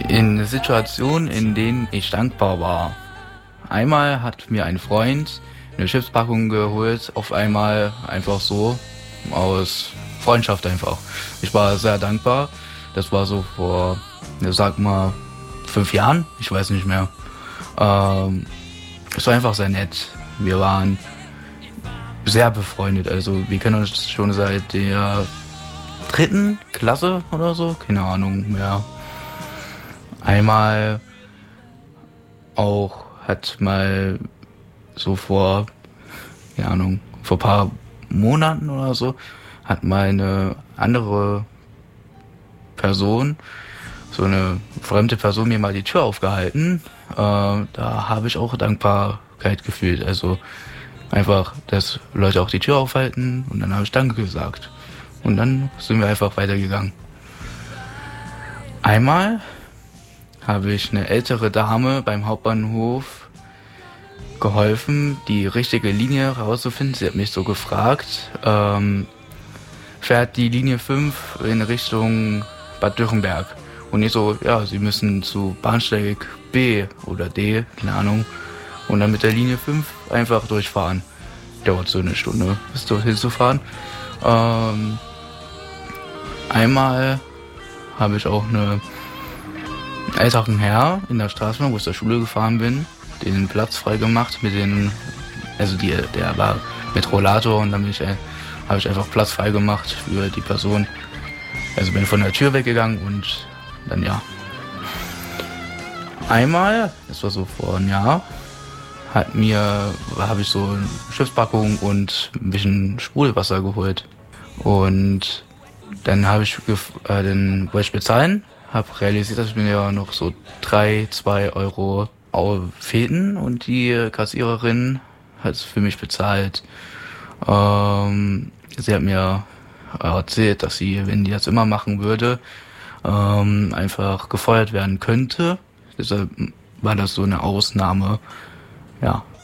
In Situationen, in denen ich dankbar war. Einmal hat mir ein Freund eine Chipspackung geholt, auf einmal einfach so, aus Freundschaft einfach. Ich war sehr dankbar. Das war so vor, sag mal, 5 Jahren, ich weiß nicht mehr. Es war einfach sehr nett. Wir waren sehr befreundet, also wir kennen uns schon seit der 3. Klasse oder so, keine Ahnung mehr. Einmal auch hat mal so vor, keine Ahnung, vor ein paar Monaten oder so, hat mal eine andere Person, so eine fremde Person mir mal die Tür aufgehalten. Da habe ich auch Dankbarkeit gefühlt. Also einfach, dass Leute auch die Tür aufhalten und dann habe ich Danke gesagt. Und dann sind wir einfach weitergegangen. Einmal habe ich eine ältere Dame beim Hauptbahnhof geholfen, die richtige Linie herauszufinden. Sie hat mich so gefragt, fährt die Linie 5 in Richtung Bad Dürrenberg? Und ich so, ja, Sie müssen zu Bahnsteig B oder D, keine Ahnung, und dann mit der Linie 5 einfach durchfahren. Dauert so eine Stunde, bis dorthin zu fahren. Einmal habe ich auch einen älteren Herr in der Straßenbahn, wo ich zur Schule gefahren bin, den Platz frei gemacht mit den, also der war mit Rollator und dann habe ich einfach Platz frei gemacht für die Person. Also bin von der Tür weggegangen und dann ja. Einmal, das war so vor einem Jahr, habe ich so eine Schiffspackung und ein bisschen Sprudelwasser geholt. Und dann dann wollte ich bezahlen, habe realisiert, dass mir ja noch so 2 Euro fehlten und die Kassiererin hat es für mich bezahlt. Sie hat mir erzählt, dass sie, wenn die das immer machen würde, einfach gefeuert werden könnte. Deshalb war das so eine Ausnahme. Ja.